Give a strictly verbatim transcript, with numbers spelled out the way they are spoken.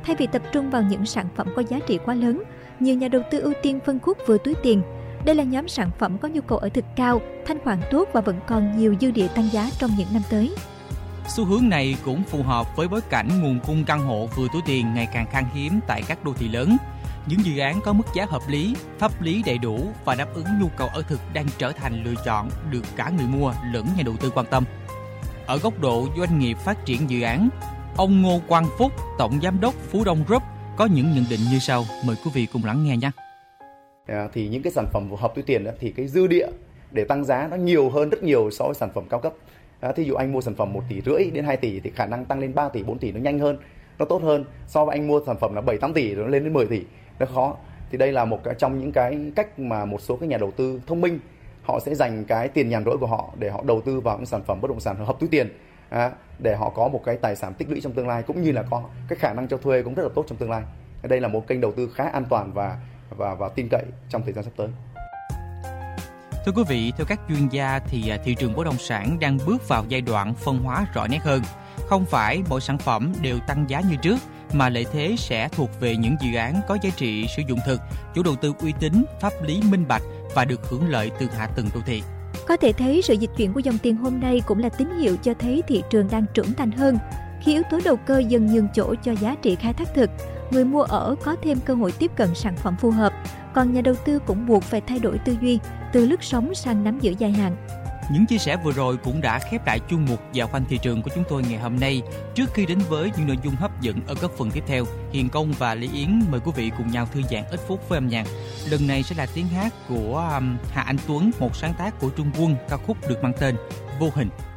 Thay vì tập trung vào những sản phẩm có giá trị quá lớn, nhiều nhà đầu tư ưu tiên phân khúc vừa túi tiền. Đây là nhóm sản phẩm có nhu cầu ở thực cao, thanh khoản tốt và vẫn còn nhiều dư địa tăng giá trong những năm tới. Xu hướng này cũng phù hợp với bối cảnh nguồn cung căn hộ vừa túi tiền ngày càng khan hiếm tại các đô thị lớn. Những dự án có mức giá hợp lý, pháp lý đầy đủ và đáp ứng nhu cầu ở thực đang trở thành lựa chọn được cả người mua lẫn nhà đầu tư quan tâm. Ở góc độ doanh nghiệp phát triển dự án, ông Ngô Quang Phúc, Tổng Giám đốc Phú Đông Group có những nhận định như sau. Mời quý vị cùng lắng nghe nhé. À, thì những cái sản phẩm hợp túi tiền đó, thì cái dư địa để tăng giá nó nhiều hơn rất nhiều so với sản phẩm cao cấp. À, thí dụ anh mua sản phẩm một tỷ rưỡi đến hai tỷ thì khả năng tăng lên ba tỷ, bốn tỷ nó nhanh hơn, nó tốt hơn so với anh mua sản phẩm là bảy, tám tỷ rồi nó lên đến mười tỷ, nó khó. Thì đây là một cái trong những cái cách mà một số cái nhà đầu tư thông minh họ sẽ dành cái tiền nhàn rỗi của họ để họ đầu tư vào những sản phẩm bất động sản hợp túi tiền, à, để họ có một cái tài sản tích lũy trong tương lai, cũng như là có cái khả năng cho thuê cũng rất là tốt trong tương lai. Đây là một kênh đầu tư khá an toàn và và và tin cậy trong thời gian sắp tới. Thưa quý vị, theo các chuyên gia thì thị trường bất động sản đang bước vào giai đoạn phân hóa rõ nét hơn. Không phải mỗi sản phẩm đều tăng giá như trước, mà lợi thế sẽ thuộc về những dự án có giá trị sử dụng thực, chủ đầu tư uy tín, pháp lý minh bạch và được hưởng lợi từ hạ tầng đô thị. Có thể thấy sự dịch chuyển của dòng tiền hôm nay cũng là tín hiệu cho thấy thị trường đang trưởng thành hơn. Khi yếu tố đầu cơ dần nhường chỗ cho giá trị khai thác thực, người mua ở có thêm cơ hội tiếp cận sản phẩm phù hợp, còn nhà đầu tư cũng buộc phải thay đổi tư duy từ lướt sóng sang nắm giữ dài hạn. Những chia sẻ vừa rồi cũng đã khép lại chuyên mục Dạo quanh thị trường của chúng tôi ngày hôm nay. Trước khi đến với những nội dung hấp dẫn ở các phần tiếp theo, Hiền Công và Lý Yến mời quý vị cùng nhau thư giãn ít phút với âm nhạc. Lần này sẽ là tiếng hát của um, Hà Anh Tuấn, một sáng tác của Trung Quân, ca khúc được mang tên Vô Hình.